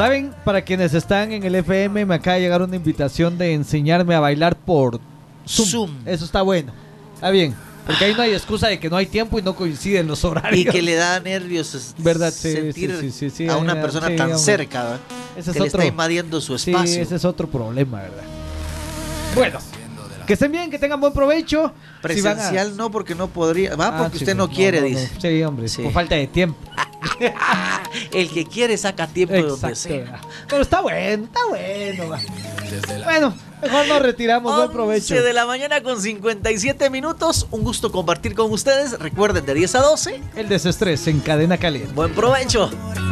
¿Saben? Para quienes están en el FM, me acaba de llegar una invitación de enseñarme a bailar por Zoom. Eso está bueno. Está bien. Porque ahí no hay excusa de que no hay tiempo y no coinciden los horarios. Y que le da nervios ¿verdad? sentir Sí, a una persona tan hombre. cerca, ¿verdad? Ese es que le otro, está invadiendo su espacio. Sí, ese es otro problema, ¿verdad? Bueno, que estén bien, que tengan buen provecho. Presencial no, porque no podría. Porque sí, usted no quiere, dice. Sí, hombre, Sí. por falta de tiempo. El que quiere saca tiempo de donde sea. Pero está bueno, va. Bueno, mejor nos retiramos. Buen provecho. 11 de la mañana con 57 minutos. Un gusto compartir con ustedes. Recuerden, de 10 a 12. El desestrés en Cadena Caliente. Buen provecho.